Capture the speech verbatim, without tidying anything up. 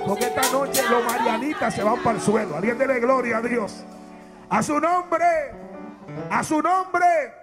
Porque esta noche los marianitas se van para el suelo. Alguien dele gloria a Dios. A su nombre. A su nombre.